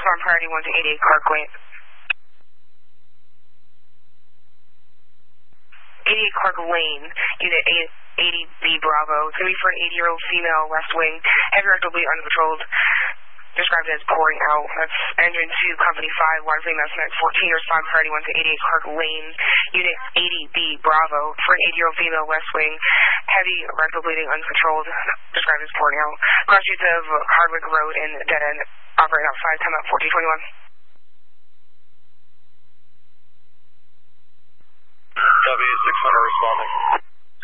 respond priority 1 to 88 Clark Lane. 88 Clark Lane, unit 80B Bravo. It's going to be for an 80-year-old female, west wing, heavy rectally uncontrolled, described as pouring out. That's engine 2, company 5, water flame estimate 14, respond priority 1 to 88 Clark Lane, unit 80B Bravo, for an 80-year-old female, west wing, heavy rectal bleeding uncontrolled, described as pouring out. Cross streets of Hardwick Road and dead end, operating outside, time out 1421. W600 responding.